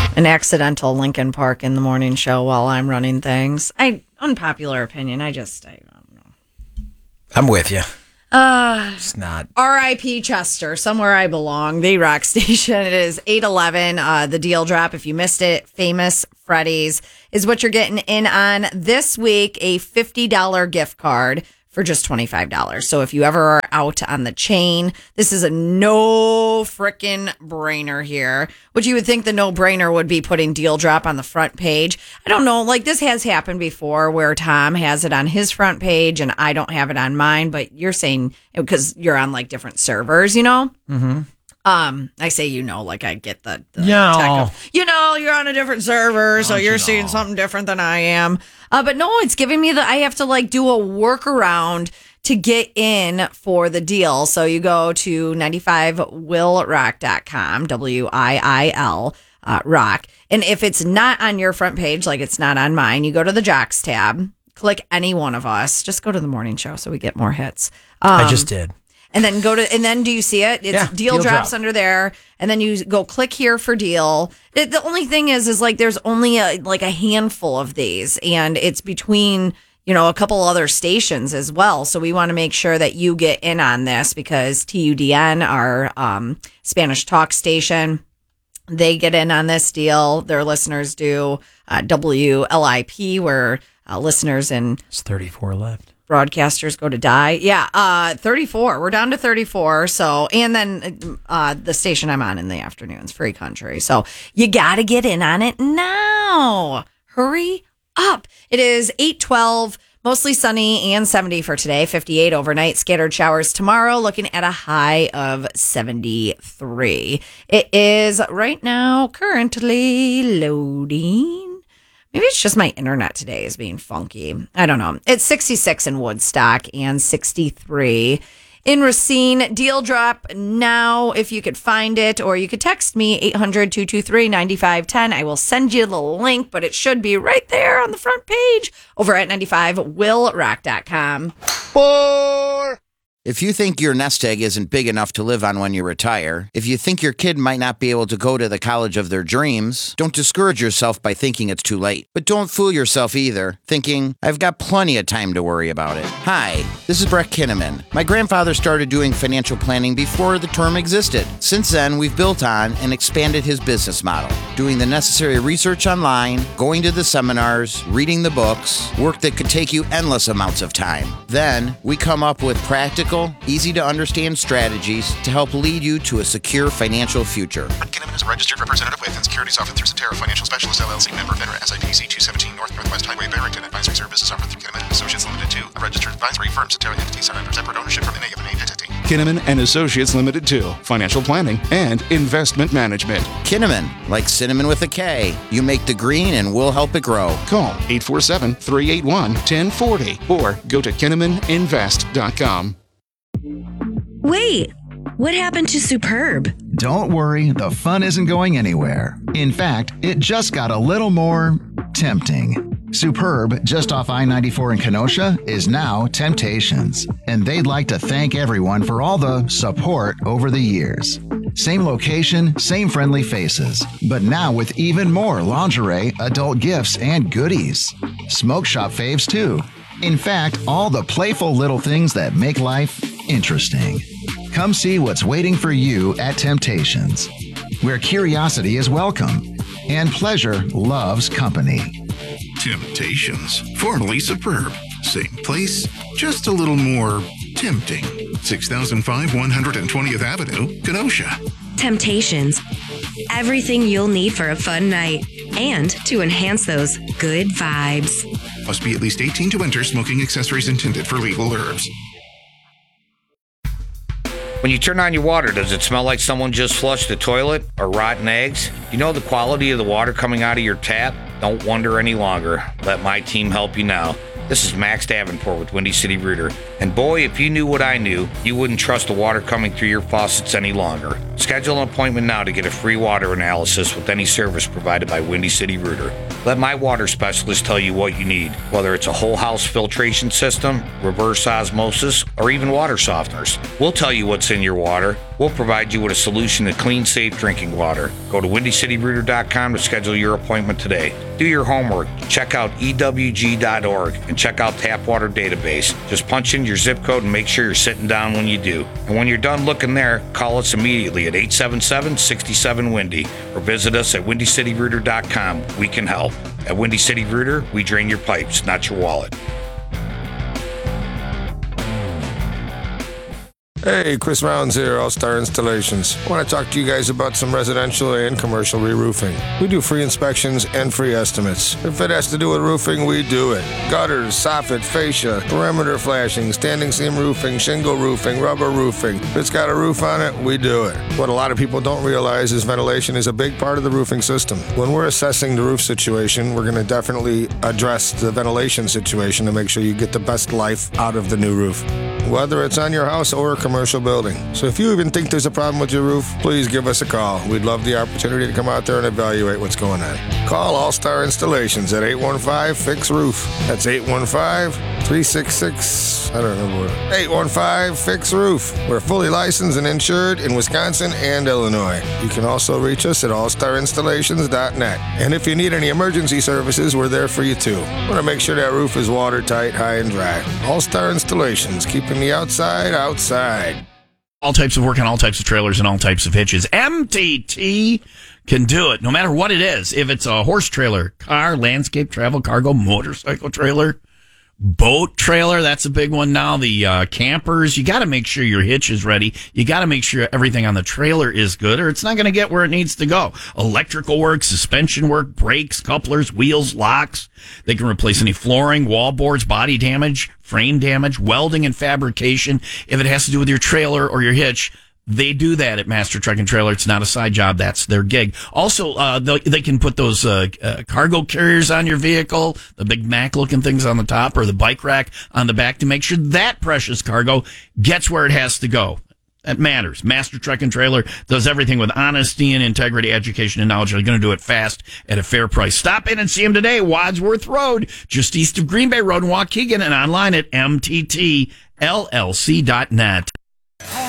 an accidental Linkin Park in the morning show while I'm running things. Unpopular opinion. I don't know. I'm with you. It's not. R.I.P. Chester, somewhere I belong. The rock station. It is 8:11. The deal drop. If you missed it, Famous Freddy's is what you're getting in on this week. A $50 gift card for just $25. So if you ever are out on the chain, this is a no frickin' brainer here. Which you would think the no brainer would be putting deal drop on the front page. I don't know, like this has happened before where Tom has it on his front page and I don't have it on mine, but you're saying because you're on like different servers, you know? Mm-hmm. I say, like I get the tech of, you're on a different server, so you're seeing something different than I am. But no, it's giving me I have to like do a workaround to get in for the deal. So you go to 95willrock.com, WIIL, rock. And if it's not on your front page, like it's not on mine, you go to the Jocks tab, click any one of us, just go to the morning show so we get more hits. I just did. And then do you see it? It's deal drops under there. And then you go click here for deal. The only thing is like there's only a handful of these and it's between, a couple other stations as well. So we want to make sure that you get in on this because TUDN, our Spanish talk station, they get in on this deal. Their listeners do. WLIP, where listeners and it's 34 left. Broadcasters go to die. Yeah, 34. We're down to 34. So, and then the station I'm on in the afternoons, Free Country. So you got to get in on it now. Hurry up. It is 8:12, mostly sunny and 70 for today, 58 overnight, scattered showers tomorrow, looking at a high of 73. It is right now currently loading. Maybe it's just my internet today is being funky. I don't know. It's 66 in Woodstock and 63 in Racine. Deal drop now if you could find it, or you could text me 800-223-9510. I will send you the link, but it should be right there on the front page over at 95willrock.com. If you think your nest egg isn't big enough to live on when you retire, if you think your kid might not be able to go to the college of their dreams, don't discourage yourself by thinking it's too late. But don't fool yourself either, thinking, I've got plenty of time to worry about it. Hi, this is Brett Kinnaman. My grandfather started doing financial planning before the term existed. Since then, we've built on and expanded his business model, doing the necessary research online, going to the seminars, reading the books, work that could take you endless amounts of time. Then, we come up with practical, easy-to-understand strategies to help lead you to a secure financial future. Brett Kinnaman is a registered representative with and securities offered through Cetera Financial Specialist, LLC, member FINRA, SIPC 217 Northwest Highway, Barrington. Advisory services offered through Kinnaman Associates Limited 2, a registered advisory firm. Cetera entities are under separate ownership from any of a named entity. Kinnaman and Associates Limited 2, financial planning and investment management. Kinnaman, like cinnamon with a K. You make the green and we'll help it grow. Call 847-381-1040 or go to KinnamanInvest.com. Wait, what happened to Superb? Don't worry, the fun isn't going anywhere. In fact, it just got a little more tempting. Superb, just off I-94 in Kenosha, is now Temptations, and they'd like to thank everyone for all the support over the years. Same location, same friendly faces, but now with even more lingerie, adult gifts, and goodies. Smoke shop faves too. In fact, all the playful little things that make life interesting. Come see what's waiting for you at Temptations, where curiosity is welcome and pleasure loves company. Temptations, formerly Superb. Same place, just a little more tempting. 6005 120th Avenue, Kenosha. Temptations. Everything you'll need for a fun night and to enhance those good vibes. Must be at least 18 to enter. Smoking accessories intended for legal herbs. When you turn on your water, does it smell like someone just flushed the toilet or rotten eggs? You know the quality of the water coming out of your tap? Don't wonder any longer. Let my team help you now. This is Max Davenport with Windy City Rooter. And boy, if you knew what I knew, you wouldn't trust the water coming through your faucets any longer. Schedule an appointment now to get a free water analysis with any service provided by Windy City Rooter. Let my water specialist tell you what you need, whether it's a whole house filtration system, reverse osmosis, or even water softeners. We'll tell you what's in your water. We'll provide you with a solution to clean, safe drinking water. Go to WindyCityRooter.com to schedule your appointment today. Do your homework. Check out EWG.org and check out Tap Water Database. Just punch in your zip code and make sure you're sitting down when you do. And when you're done looking there, call us immediately at 877-67-WINDY or visit us at WindyCityRooter.com. We can help. At Windy City Rooter, we drain your pipes, not your wallet. Hey, Chris Rounds here, All-Star Installations. I want to talk to you guys about some residential and commercial re-roofing. We do free inspections and free estimates. If it has to do with roofing, we do it. Gutters, soffit, fascia, perimeter flashing, standing seam roofing, shingle roofing, rubber roofing. If it's got a roof on it, we do it. What a lot of people don't realize is ventilation is a big part of the roofing system. When we're assessing the roof situation, we're going to definitely address the ventilation situation to make sure you get the best life out of the new roof, whether it's on your house or a commercial building. So if you even think there's a problem with your roof, please give us a call. We'd love the opportunity to come out there and evaluate what's going on. Call All-Star Installations at 815-FIX-ROOF. That's 815-366, 815-FIX-ROOF. We're fully licensed and insured in Wisconsin and Illinois. You can also reach us at allstarinstallations.net. And if you need any emergency services, we're there for you too. We want to make sure that roof is watertight, high and dry. All-Star Installations, keeping the outside outside. All types of work on all types of trailers and all types of hitches. MTT can do it, no matter what it is. If it's a horse trailer, car, landscape, travel, cargo, motorcycle trailer, boat trailer, that's a big one now. The campers, you got to make sure your hitch is ready. You got to make sure everything on the trailer is good, or it's not going to get where it needs to go. Electrical work, suspension work, brakes, couplers, wheels, locks. They can replace any flooring, wall boards, body damage, frame damage, welding and fabrication. If it has to do with your trailer or your hitch, they do that at Master Truck and Trailer. It's not a side job. That's their gig. Also, they can put those cargo carriers on your vehicle, the Big Mac looking things on the top, or the bike rack on the back, to make sure that precious cargo gets where it has to go. That matters. Master Truck and Trailer does everything with honesty and integrity, education, and knowledge. They're going to do it fast at a fair price. Stop in and see them today. Wadsworth Road, just east of Green Bay Road in Waukegan, and online at mttllc.net.